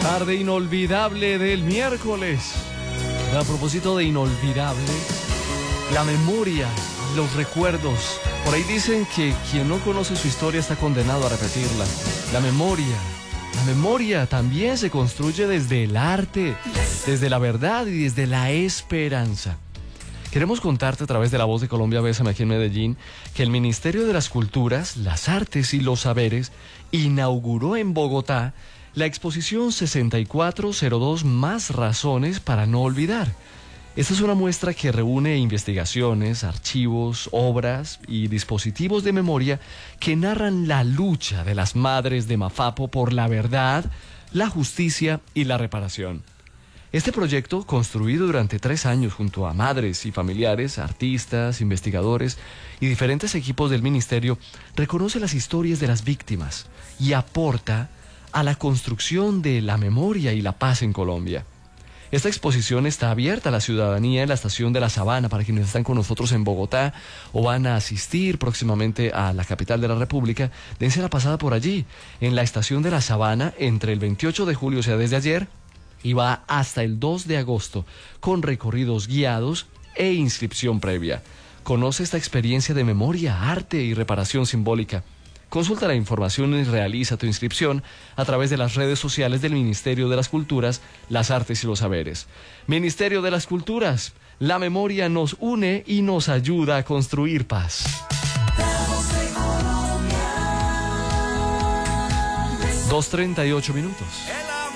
Tarde inolvidable del miércoles. A propósito de inolvidable, la memoria, los recuerdos. Por ahí dicen que quien no conoce su historia está condenado a repetirla. La memoria también se construye desde el arte, desde la verdad y desde la esperanza. Queremos contarte a través de La Voz de Colombia Bésame aquí en Medellín que el Ministerio de las Culturas, las Artes y los Saberes inauguró en Bogotá la exposición 6402 Más razones para no olvidar. Esta es una muestra que reúne investigaciones, archivos, obras y dispositivos de memoria que narran la lucha de las madres de Mafapo por la verdad, la justicia y la reparación. Este proyecto, construido durante 3 años junto a madres y familiares, artistas, investigadores y diferentes equipos del ministerio, reconoce las historias de las víctimas y aporta a la construcción de la memoria y la paz en Colombia. Esta exposición está abierta a la ciudadanía en la estación de La Sabana para quienes están con nosotros en Bogotá o van a asistir próximamente a la capital de la República. Dense la pasada por allí, en la estación de La Sabana, entre el 28 de julio, o sea, desde ayer, y va hasta el 2 de agosto, con recorridos guiados e inscripción previa. Conoce esta experiencia de memoria, arte y reparación simbólica. Consulta la información y realiza tu inscripción a través de las redes sociales del Ministerio de las Culturas, las Artes y los Saberes. Ministerio de las Culturas, la memoria nos une y nos ayuda a construir paz. 2:38 minutos.